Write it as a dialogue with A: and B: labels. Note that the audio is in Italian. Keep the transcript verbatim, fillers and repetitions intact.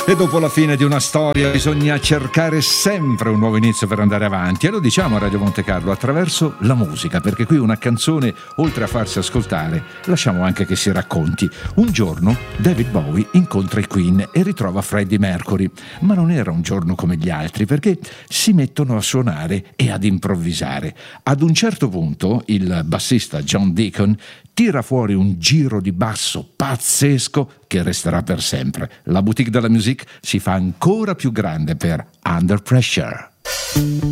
A: E dopo la fine di una storia bisogna cercare sempre un nuovo inizio per andare avanti, e lo diciamo a Radio Monte Carlo attraverso la musica, perché qui una canzone, oltre a farsi ascoltare, lasciamo anche che si racconti. Un giorno David Bowie incontra i Queen e ritrova Freddie Mercury, ma non era un giorno come gli altri, perché si mettono a suonare e ad improvvisare. Ad un certo punto il bassista John Deacon tira fuori un giro di basso pazzesco che resterà per sempre. La boutique della musique si fa ancora più grande per Under Pressure.